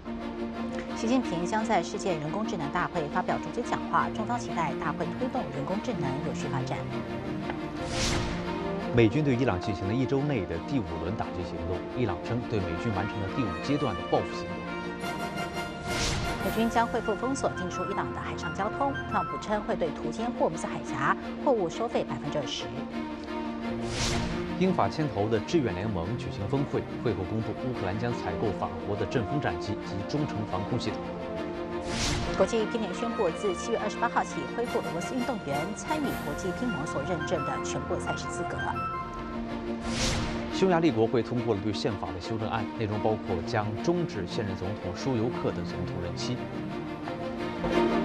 习近平将在世界人工智能大会发表主旨讲话，中方期待大会推动人工智能有序发展。 美军对伊朗进行了1周内的第5轮打击行动，伊朗称对美军完成了第5阶段的报复行动。 美军将恢复封锁进出伊朗的海上交通，特朗普称会对途经霍姆斯海峡货物收费20%。 英法牵头的志愿联盟举行峰会，会后公布乌克兰将采购法国的阵风战机及中程防空系统。 国际乒联宣布，自7月28号起恢复俄罗斯运动员参与国际乒盟所认证的全部赛事资格。 匈牙利国会通过了对宪法的修正案，内容包括将终止现任总统舒尤克的总统任期。